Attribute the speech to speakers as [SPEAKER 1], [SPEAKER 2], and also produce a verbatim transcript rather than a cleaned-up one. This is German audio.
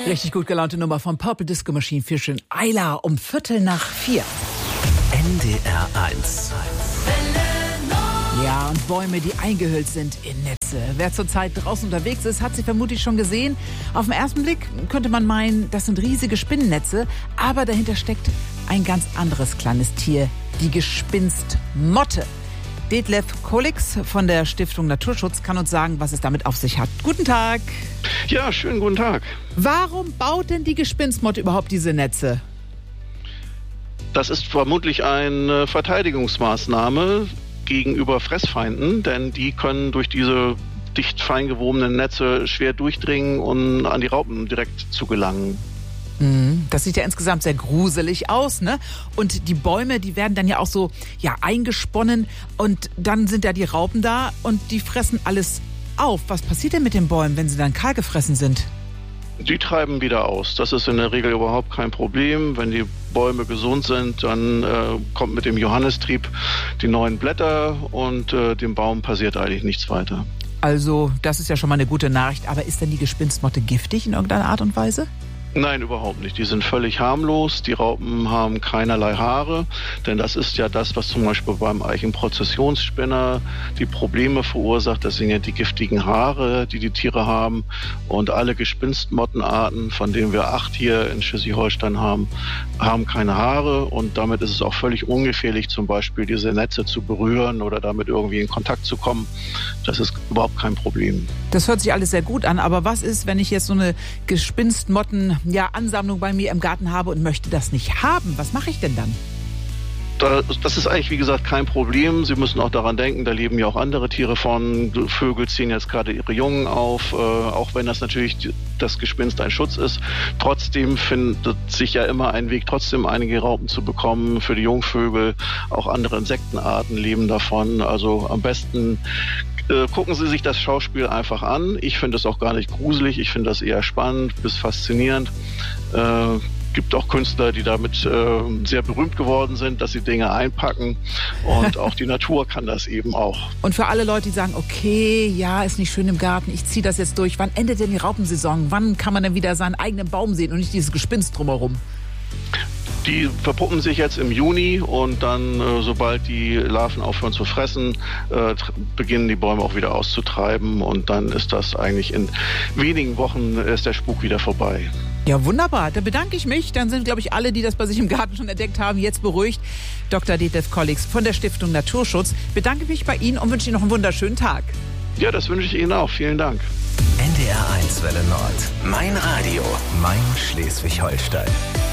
[SPEAKER 1] Richtig gut gelaunte Nummer von Purple Disco Machine Fischen. Ayla um Viertel nach vier.
[SPEAKER 2] N D R eins.
[SPEAKER 1] Ja, und Bäume, die eingehüllt sind in Netze. Wer zurzeit draußen unterwegs ist, hat sie vermutlich schon gesehen. Auf den ersten Blick könnte man meinen, das sind riesige Spinnennetze. Aber dahinter steckt ein ganz anderes kleines Tier, die Gespinstmotte. Detlef Kolix von der Stiftung Naturschutz kann uns sagen, was es damit auf sich hat. Guten Tag.
[SPEAKER 3] Ja, schönen guten Tag.
[SPEAKER 1] Warum baut denn die Gespinstmotte überhaupt diese Netze?
[SPEAKER 3] Das ist vermutlich eine Verteidigungsmaßnahme gegenüber Fressfeinden, denn die können durch diese dicht feingewobenen Netze schwer durchdringen und an die Raupen direkt zu gelangen.
[SPEAKER 1] Das sieht ja insgesamt sehr gruselig aus, ne? Und die Bäume, die werden dann ja auch so ja, eingesponnen und dann sind ja die Raupen da und die fressen alles auf. Was passiert denn mit den Bäumen, wenn sie dann kahl gefressen sind?
[SPEAKER 3] Die treiben wieder aus. Das ist in der Regel überhaupt kein Problem. Wenn die Bäume gesund sind, dann äh, kommt mit dem Johannistrieb die neuen Blätter und äh, dem Baum passiert eigentlich nichts weiter.
[SPEAKER 1] Also, das ist ja schon mal eine gute Nachricht. Aber ist denn die Gespinstmotte giftig in irgendeiner Art und Weise?
[SPEAKER 3] Nein, überhaupt nicht. Die sind völlig harmlos. Die Raupen haben keinerlei Haare, denn das ist ja das, was zum Beispiel beim Eichenprozessionsspinner die Probleme verursacht. Das sind ja die giftigen Haare, die die Tiere haben. Und alle Gespinstmottenarten, von denen wir acht hier in Schleswig-Holstein haben, haben keine Haare. Und damit ist es auch völlig ungefährlich, zum Beispiel diese Netze zu berühren oder damit irgendwie in Kontakt zu kommen. Das ist überhaupt kein Problem.
[SPEAKER 1] Das hört sich alles sehr gut an. Aber was ist, wenn ich jetzt so eine Gespinstmotten ja, Ansammlung bei mir im Garten habe und möchte das nicht haben? Was mache ich denn dann?
[SPEAKER 3] Das ist eigentlich, wie gesagt, kein Problem. Sie müssen auch daran denken, da leben ja auch andere Tiere von. Vögel ziehen jetzt gerade ihre Jungen auf, äh, auch wenn das natürlich das Gespinst ein Schutz ist. Trotzdem findet sich ja immer ein Weg, trotzdem einige Raupen zu bekommen für die Jungvögel. Auch andere Insektenarten leben davon. Also am besten äh, gucken Sie sich das Schauspiel einfach an. Ich finde es auch gar nicht gruselig. Ich finde das eher spannend bis faszinierend. Äh, gibt auch Künstler, die damit äh, sehr berühmt geworden sind, dass sie Dinge einpacken und auch die Natur kann das eben auch.
[SPEAKER 1] Und für alle Leute, die sagen, okay, ja, ist nicht schön im Garten, ich ziehe das jetzt durch. Wann endet denn die Raupensaison? Wann kann man denn wieder seinen eigenen Baum sehen und nicht dieses Gespinst drumherum?
[SPEAKER 3] Die verpuppen sich jetzt im Juni und dann, äh, sobald die Larven aufhören zu fressen, äh, beginnen die Bäume auch wieder auszutreiben und dann ist das eigentlich in wenigen Wochen ist der Spuk wieder vorbei.
[SPEAKER 1] Ja, wunderbar. Da bedanke ich mich. Dann sind, glaube ich, alle, die das bei sich im Garten schon entdeckt haben, jetzt beruhigt. Doktor Detlef Kolix von der Stiftung Naturschutz. Bedanke mich bei Ihnen und wünsche Ihnen noch einen wunderschönen Tag.
[SPEAKER 3] Ja, das wünsche ich Ihnen auch. Vielen Dank.
[SPEAKER 2] N D R eins Welle Nord. Mein Radio. Mein Schleswig-Holstein.